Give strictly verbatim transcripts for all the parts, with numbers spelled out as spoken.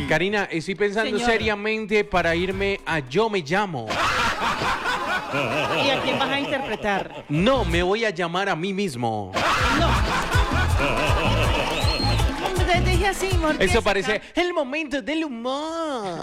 Karina, estoy pensando Señor. seriamente para irme a Yo Me Llamo. ¿Y a quién vas a interpretar? No, me voy a llamar a mí mismo. No. Te dije así, Morticia. Eso parece el momento del humor.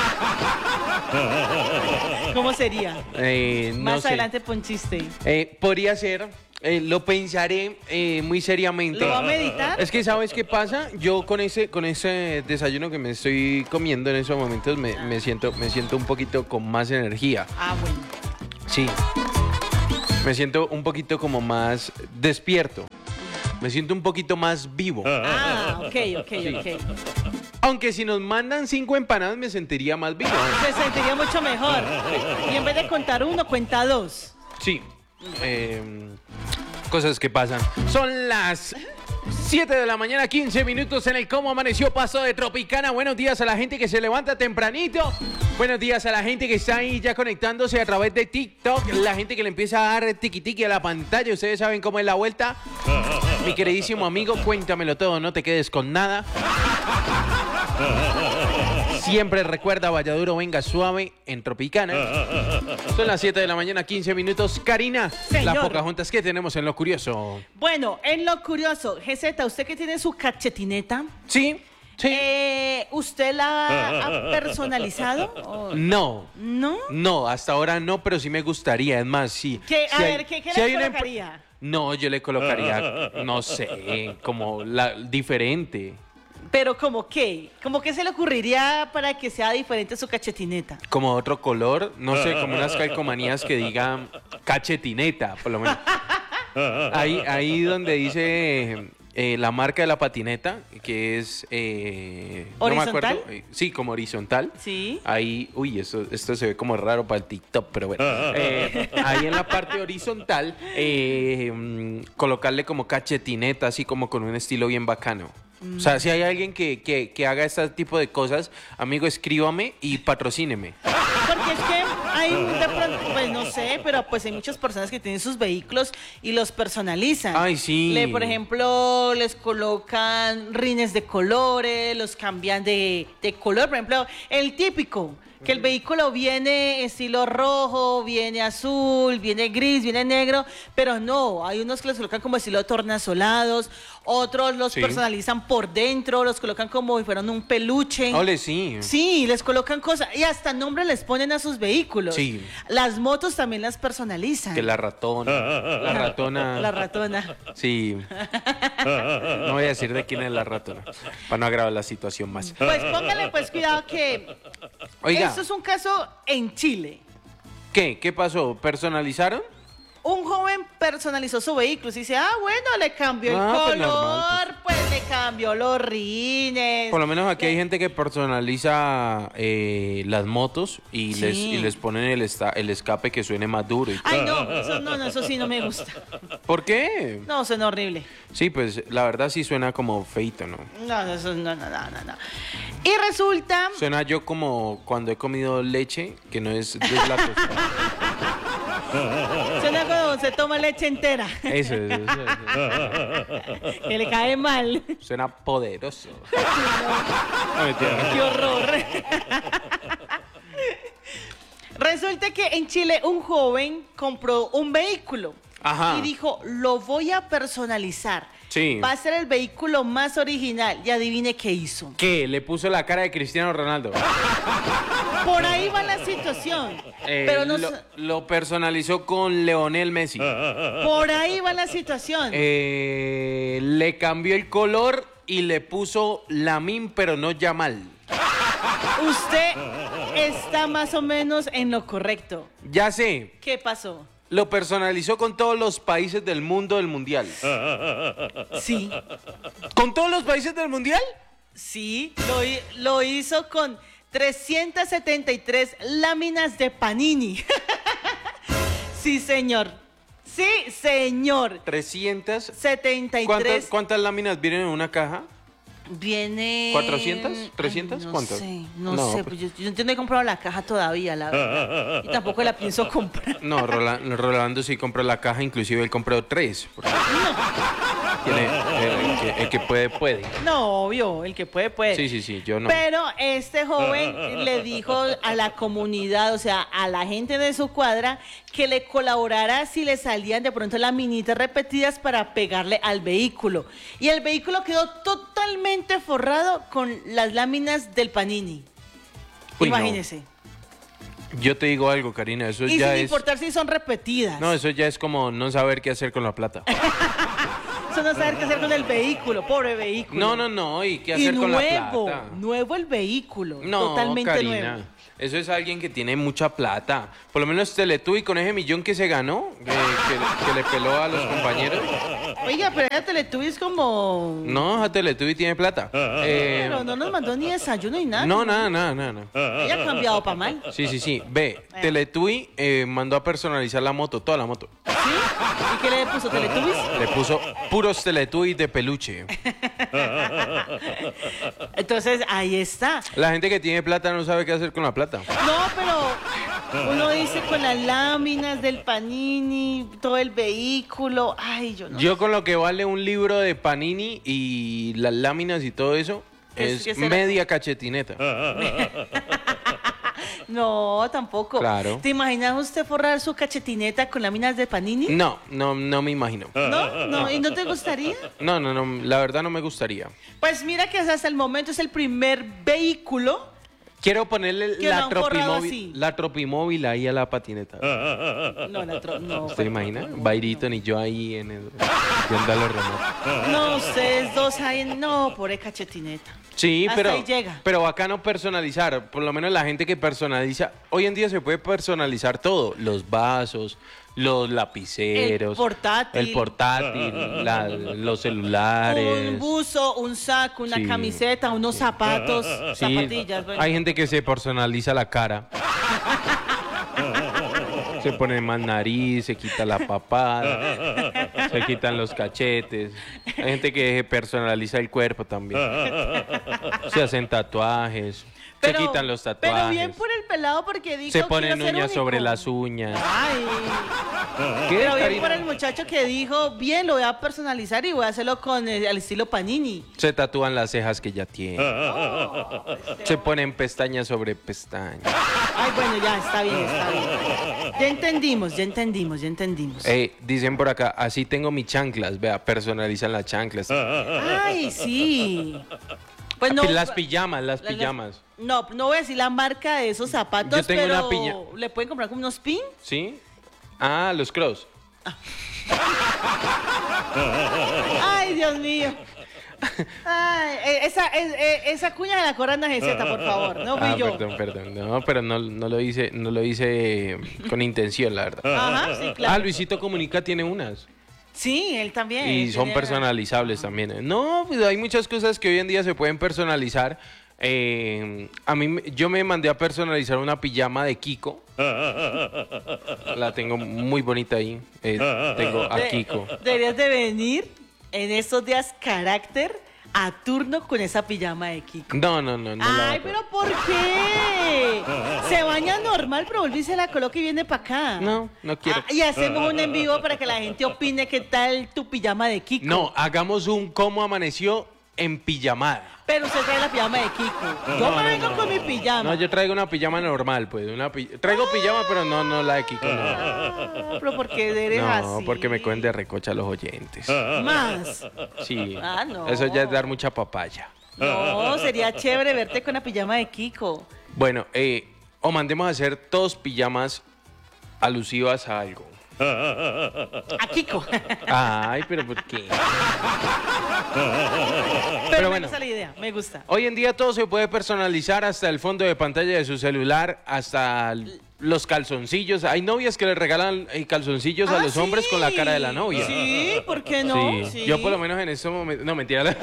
¿Cómo sería? Eh, no Más sé. adelante pon chiste. Eh, podría ser, eh, lo pensaré eh, muy seriamente. ¿Lo va a meditar? Es que, ¿sabes qué pasa? Yo con ese, con ese desayuno que me estoy comiendo en esos momentos me, me siento, me siento un poquito con más energía. Ah, bueno. Sí. Me siento un poquito como más despierto. Me siento un poquito más vivo. Ah, ok, ok, ok. Aunque si nos mandan cinco empanadas me sentiría más vivo. Se sentiría mucho mejor. Y en vez de contar uno, cuenta dos. Sí. Eh, cosas que pasan. Son las siete de la mañana, quince minutos en el Cómo Amaneció Paso de Tropicana. Buenos días a la gente que se levanta tempranito. Buenos días a la gente que está ahí ya conectándose a través de TikTok. La gente que le empieza a dar tiqui tiqui a la pantalla. Ustedes saben cómo es la vuelta. Mi queridísimo amigo, cuéntamelo todo, no te quedes con nada. Siempre recuerda, Valladuro, venga suave en Tropicana. Son las siete de la mañana, quince minutos. Karina, Señor. las Pocahontas que tenemos en Lo Curioso. Bueno, en lo curioso, G Z, usted que tiene su cachetineta, ¿Sí? ¿Sí? eh, ¿usted la ha personalizado? ¿O No. ¿No? No, hasta ahora no, pero sí me gustaría. Es más, sí. ¿Qué? A Si ver, hay- ¿qué, qué si le hay una empre- colocaría? No, yo le colocaría, no sé, como la diferente. Pero ¿como qué? ¿Cómo qué se le ocurriría para que sea diferente su cachetineta? Como otro color, no sé, como unas calcomanías que digan cachetineta, por lo menos. Ahí, ahí donde dice eh, la marca de la patineta, que es... eh, no me ¿Horizontal? acuerdo. eh, Sí, como horizontal. Sí. Ahí, uy, esto, esto se ve como raro para el TikTok, pero bueno. Eh, ahí en la parte horizontal, eh, mm, colocarle como cachetineta, así como con un estilo bien bacano. O sea, si hay alguien que, que, que haga este tipo de cosas, amigo, escríbame y patrocíneme. Porque es que hay de pronto, pues no sé, pero pues hay muchas personas que tienen sus vehículos y los personalizan. Ay, sí. Le, por ejemplo, les colocan rines de colores, los cambian de, de color. Por ejemplo, el típico, que el vehículo viene estilo rojo, viene azul, viene gris, viene negro, pero no, hay unos que los colocan como estilo tornasolados, otros los Sí. personalizan por dentro, los colocan como si fueran un peluche. Ole, sí. Sí, les colocan cosas y hasta nombre les ponen a sus vehículos. Sí. Las motos también las personalizan. Que la ratona. La ratona. La ratona. Sí. No voy a decir de quién es la ratona, para no agravar la situación más. Pues póngale pues cuidado que Oiga, esto es un caso en Chile. ¿qué? ¿Qué pasó? ¿Personalizaron? Un joven personalizó su vehículo y dice, ah, bueno, le cambió el Ah, pues color, normal, pues. le cambió los rines. Por lo menos aquí hay gente que personaliza eh, las motos y, Sí. les, y les ponen el, esta- el escape que suene más duro. Y todo. Ay, no, eso, no, no, eso sí no me gusta. ¿Por qué? No, suena horrible. Sí, pues la verdad sí suena como feito, ¿no? No, no, eso no, no, no, no, no. Y resulta... Suena yo como cuando he comido leche que no es deslactosada. Suena cuando se toma leche entera. Eso, eso, eso, eso. Que le cae mal. Suena poderoso. No, mentira. ¡Qué horror! Resulta que en Chile un joven compró un vehículo. Ajá. Y dijo, lo voy a personalizar. Sí. Va a ser el vehículo más original. Y adivine qué hizo. ¿Qué? Le puso la cara de Cristiano Ronaldo. Por ahí va la situación. Eh, Pero no lo, sé- lo personalizó con Leonel Messi. por ahí va la situación. Eh, le cambió el color y le puso Lamine, pero no Yamal. Usted está más o menos en lo correcto. Ya sé, ¿Qué pasó? lo personalizó con todos los países del mundo del mundial. Sí. ¿Con todos los países del mundial? Sí, lo, hi- lo hizo con trescientas setenta y tres láminas de Panini. Sí, señor. Sí, señor. trescientas. setenta y ¿Cuántas, tres. cuántas láminas vienen en una caja? Viene... ¿cuatrocientas? Ay, ¿trescientas? no ¿Cuántas? sé, no, No, sé. pues- Pues yo, yo no he comprado la caja todavía, la verdad. Y tampoco la pienso comprar. No, Rola- Rolando sí compró la caja, inclusive él compró tres. porque- Tiene, eh, el, que, el que puede, puede. No, obvio, el que puede, puede. Sí, sí, sí, yo no. Pero este joven le dijo a la comunidad, o sea, a la gente de su cuadra, que le colaborara si le salían de pronto las minitas repetidas para pegarle al vehículo. Y el vehículo quedó totalmente forrado con las láminas del Panini. Uy, no. Imagínese. Yo te digo algo, Karina, eso Y ya sin es... importar si son repetidas. No, eso ya es como no saber qué hacer con la plata. Eso no saber qué hacer con el vehículo, pobre vehículo. No, no, no, ¿y qué Y hacer con la nuevo, plata? nuevo el vehículo, No, totalmente Karina, nuevo. eso es alguien que tiene mucha plata. Por lo menos Teletubby con ese millón que se ganó, que, que- que le peló a los compañeros. Oiga, pero ella Teletubby es como... No, Teletubby tiene plata. Eh, Pero no nos mandó ni desayuno ni nada. no, nada, nada, nada. nada. Ella ha cambiado para mal. Sí, sí, sí. Ve, Teletubby eh, mandó a personalizar la moto, toda la moto. ¿Sí? ¿Y qué le puso Teletubbies? Le puso puros Teletubbies de peluche. Entonces, ahí está. La gente que tiene plata no sabe qué hacer con la plata. No, pero uno dice con las láminas del Panini, todo el vehículo. Ay, yo no Yo con lo que vale un libro de Panini y las láminas y todo eso, ¿Qué- es qué será? media cachetineta. No, tampoco. Claro. ¿Te imaginas usted forrar su cachetineta con láminas de Panini? No, no, no me imagino. No, no, ¿y no te gustaría? No, no, no, la verdad no me gustaría. Pues mira que hasta el momento es el primer vehículo. Quiero ponerle Que lo la han forrado tropimóvil, así. la tropimóvil ahí a la patineta. No, la tro- no. ¿Usted pues, imagina? no, Byron y yo ahí en el... viendo a los remotos. No, ustedes dos ahí. No, pobre cachetineta. Sí, Hasta pero, ahí llega. pero bacano personalizar. Por lo menos la gente que personaliza. Hoy en día se puede personalizar todo. Los vasos, los lapiceros. El portátil. El portátil, la- los celulares. Un buzo, un saco, una Sí. camiseta, unos zapatos, Sí, zapatillas. bueno. hay gente que se personaliza la cara. Se pone más nariz, se quita la papada, se quitan los cachetes. Hay gente que personaliza el cuerpo también. Se hacen tatuajes, se quitan los tatuajes. Pero bien por el pelado porque dijo Se ponen quiero ser uñas sobre único. las uñas. Ay, ¿Qué, pero bien Karina? por el muchacho que dijo, bien, lo voy a personalizar y voy a hacerlo con el, al estilo Panini. Se tatúan las cejas que ya tienen. Oh, Se ponen pestañas sobre pestañas. Ay, bueno, ya, está bien, está bien. Ya entendimos, ya entendimos, ya entendimos. Eh, dicen por acá, así tengo mis chanclas. Vea, personalizan las chanclas. Ay, sí. Pues no, Las pijamas, las la- la- pijamas. No, no voy a decir la marca de esos zapatos, Yo tengo pero una piña- le pueden comprar como unos pins. ¿Sí? Ah, los cross. Ay, Dios mío. Ay, eh, esa, eh, eh, esa cuña de la corona geseta, por favor. No fui Ah, yo. perdón, perdón. No, pero no, no lo hice, no lo hice con intención, la verdad. Ajá, sí, Ah, claro. Luisito Comunica tiene unas. Sí, él también. Y son tiene- personalizables también. ¿eh? No, pues hay muchas cosas que hoy en día se pueden personalizar. Eh, a mí, me- yo me mandé a personalizar una pijama de Kiko. La tengo muy bonita ahí. Eh, tengo a De- Kiko. Deberías de venir en estos días carácter a turno con esa pijama de Kiko. No, no, no. no la Ay, voy a- pero ¿por qué? Se baña normal, pero volví y se la coloca y viene para acá. No, no quiero. Ah, y hacemos un en vivo para que la gente opine qué tal tu pijama de Kiko. No, hagamos un cómo amaneció en pijamada. Pero usted trae la pijama de Kiko. Yo me vengo con mi pijama. No, yo traigo una pijama normal, pues. Una pi- Traigo pijama, pero no, no la de Kiko. No, Ah, pero porque eres no así. porque me cogen de recocha los oyentes. Más. Sí. Ah, no. Eso ya es dar mucha papaya. No, sería chévere verte con la pijama de Kiko. Bueno, eh, o mandemos a hacer todos pijamas alusivas a algo. A Kiko. Ay, pero ¿por qué? Pero, Pero me bueno. gusta la idea, me gusta. Hoy en día todo se puede personalizar, hasta el fondo de pantalla de su celular, hasta l- los calzoncillos. Hay novias que le regalan eh, calzoncillos a Ah, los hombres con la cara de la sí. novia. Sí, ¿por qué no? Sí. Sí. Yo por lo menos en este momento... No, mentira.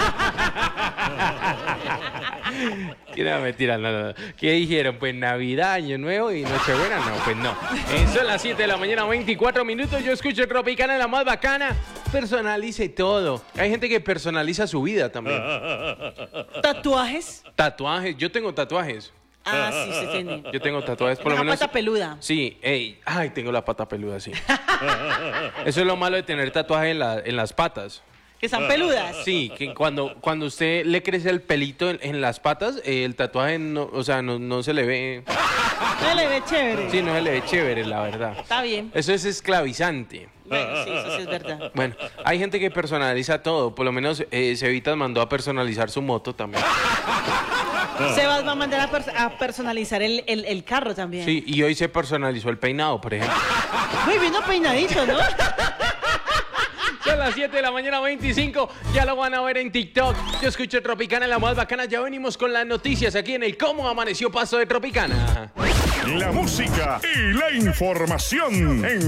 ¿Qué no, mentira? No, no, no. ¿Qué dijeron? Pues Navidad, Año Nuevo y Nochebuena. No, pues no. Eh, son las siete de la mañana, veinticuatro minutos. Yo escucho Tropicana, la más bacana. Personalice todo. Hay gente que personaliza su vida también. ¿Tatuajes? Tatuajes. Yo tengo tatuajes. Ah, sí, se tiene. Yo tengo tatuajes, por lo Una menos... pata peluda. Sí, ey, ay, tengo la pata peluda, sí. Eso es lo malo de tener tatuajes en, la- en las patas. Que están peludas. Sí, que cuando, cuando usted le crece el pelito en, en las patas, eh, el tatuaje, no, o sea, no, no se le ve... No le ve chévere. Sí, no se le ve chévere, la verdad. Está bien. Eso es esclavizante. Bueno, sí, eso sí es verdad. Bueno, hay gente que personaliza todo. Por lo menos eh, Cevitas mandó a personalizar su moto también. Sebas va a mandar a, per- a personalizar el, el, el carro también. Sí, y hoy se personalizó el peinado, por ejemplo. Muy vino peinadito, ¿no? Son las siete de la mañana, veinticinco. Ya lo van a ver en TikTok. Yo escucho Tropicana, la más bacana. Ya venimos con las noticias aquí en el Cómo Amaneció Paso de Tropicana. La música y la información en